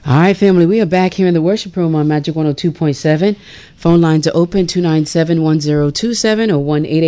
All right, family, we are back here in the worship room on Magic 102.7. Phone lines are open, 297-1027 or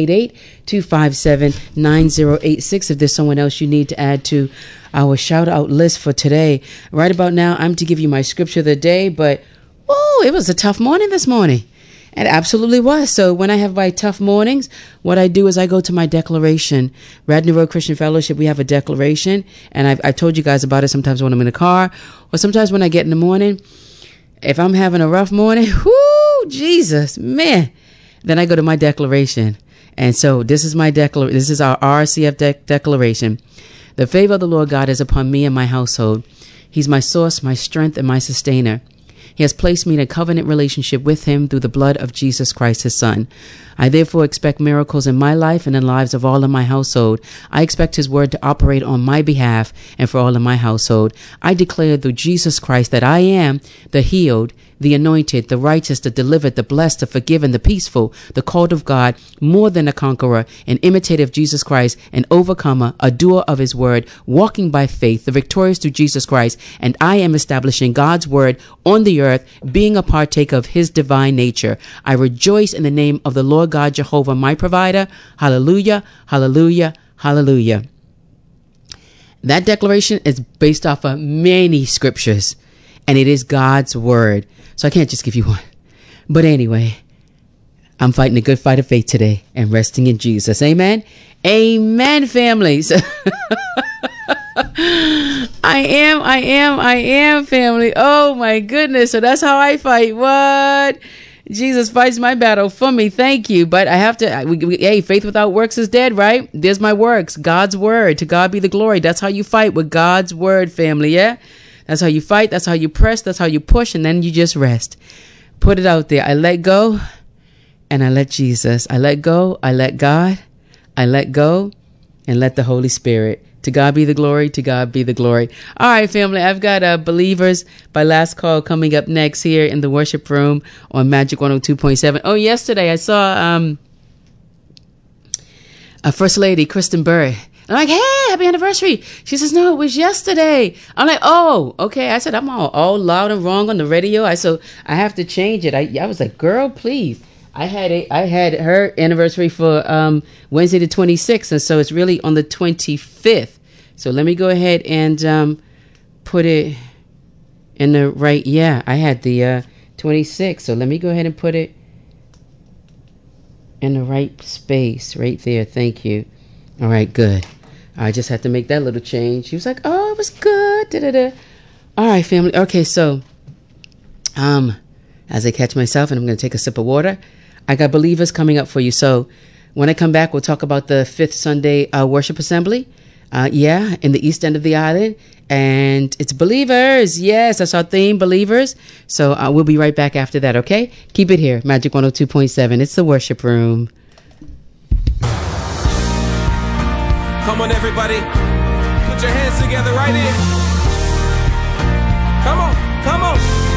1-888-257-9086 if there's someone else you need to add to our shout-out list for today. Right about now, I'm to give you my scripture of the day, but, it was a tough morning this morning. It absolutely was. So when I have my tough mornings, what I do is I go to my declaration. Radney Road Christian Fellowship, we have a declaration, and I've told you guys about it sometimes when I'm in the car, or sometimes when I get in the morning. If I'm having a rough morning, Jesus, man, then I go to my declaration. And so this is my declaration. This is our RCF declaration. The favor of the Lord God is upon me and my household. He's my source, my strength, and my sustainer. He has placed me in a covenant relationship with him through the blood of Jesus Christ, his son. I therefore expect miracles in my life and in the lives of all in my household. I expect his word to operate on my behalf and for all in my household. I declare through Jesus Christ that I am the healed, the anointed, the righteous, the delivered, the blessed, the forgiven, the peaceful, the called of God, more than a conqueror, an imitator of Jesus Christ, an overcomer, a doer of his word, walking by faith, the victorious through Jesus Christ. And I am establishing God's word on the earth, being a partaker of his divine nature. I rejoice in the name of the Lord God Jehovah, my provider. Hallelujah, hallelujah, hallelujah. That declaration is based off of many scriptures, and it is God's word. So I can't just give you one. But anyway, I'm fighting a good fight of faith today and resting in Jesus. Amen. Amen, families. I am, family. Oh, my goodness. So that's how I fight. What? Jesus fights my battle for me. Thank you. But I have to, hey, faith without works is dead, right? There's my works. God's word. To God be the glory. That's how you fight, with God's word, family. Yeah. That's how you fight. That's how you press. That's how you push. And then you just rest. Put it out there. I let go and I let Jesus. I let go. I let God. I let go and let the Holy Spirit. To God be the glory. To God be the glory. All right, family. I've got Believers by Last Call coming up next here in the worship room on Magic 102.7. Oh, yesterday I saw First Lady Kristen Berry. I'm like, hey, happy anniversary. She says, no, it was yesterday. I'm like, oh, okay. I said, I'm all loud and wrong on the radio. So I have to change it. I was like, girl, please. I had her anniversary for Wednesday the 26th. And so it's really on the 25th. So let me go ahead and put it in the right. Yeah, I had the 26th. So let me go ahead and put it in the right space right there. Thank you. All right, good. I just had to make that little change. She was like, oh, it was good. Da-da-da. All right, family. Okay, so as I catch myself and I'm going to take a sip of water, I got Believers coming up for you. So when I come back, we'll talk about the Fifth Sunday Worship Assembly. In the east end of the island. And it's Believers. Yes, that's our theme, Believers. So we'll be right back after that, okay? Keep it here, Magic 102.7. It's the worship room. Come on, everybody. Put your hands together right here. Come on, come on.